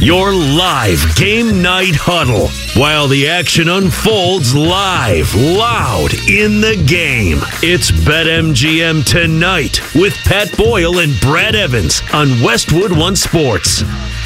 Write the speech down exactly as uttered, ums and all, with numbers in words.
your live game night huddle while the action unfolds live, loud in the game. It's BetMGM Tonight with Pat Boyle and Brad Evans on Westwood One Sports.